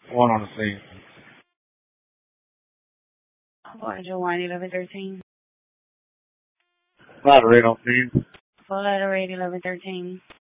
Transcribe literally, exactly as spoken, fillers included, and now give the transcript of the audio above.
One on the scene. Border one eleven thirteen. Moderate on scene. Full letter eight eleven thirteen.